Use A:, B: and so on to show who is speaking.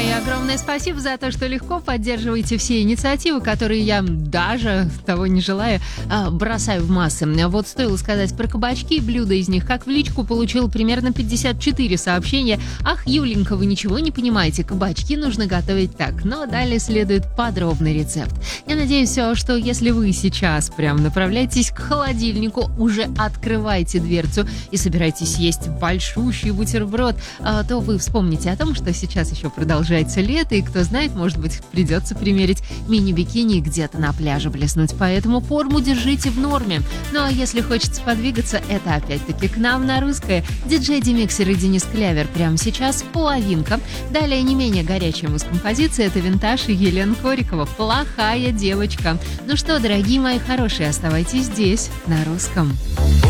A: Майя, огромное спасибо за то, что легко поддерживаете все инициативы, которые я, даже того не желая, бросаю в массы. Вот стоило сказать про кабачки, блюда из них, как в личку получил примерно 54 сообщения. Ах, Юленька, вы ничего не понимаете, кабачки нужно готовить так. Но далее следует подробный рецепт. Я надеюсь, что если вы сейчас прям направляетесь к холодильнику, уже открывайте дверцу и собираетесь есть большущий бутерброд, то вы вспомните о том, что сейчас еще продолжается лето, и кто знает, может быть, придется примерить мини-бикини и где-то на пляже блеснуть. Поэтому форму держите в норме. Ну а если хочется подвигаться, это опять-таки к нам на русское. Диджей Демиксер и Денис Клявер прямо сейчас половинка. Далее не менее горячая муз-композиция — это Винтаж и Елена Корикова «Плохая девочка». Ну что, дорогие мои хорошие, оставайтесь здесь, на русском.